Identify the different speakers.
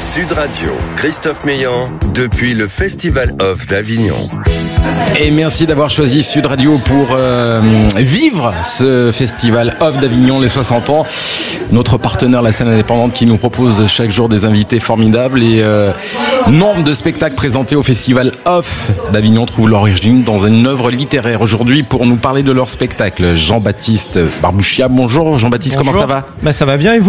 Speaker 1: Sud Radio, Christophe Meillan, depuis le Festival Off d'Avignon.
Speaker 2: Et merci d'avoir choisi Sud Radio pour vivre ce Festival Off d'Avignon, les 60 ans. Notre partenaire, la scène indépendante, qui nous propose chaque jour des invités formidables. Et nombre de spectacles présentés au Festival Off d'Avignon trouvent l'origine dans une œuvre littéraire. Aujourd'hui, pour nous parler de leur spectacle, Jean-Baptiste Barbouchia. Bonjour Jean-Baptiste,
Speaker 3: Bonjour.
Speaker 2: comment ça va ?
Speaker 3: Ça va bien et vous ?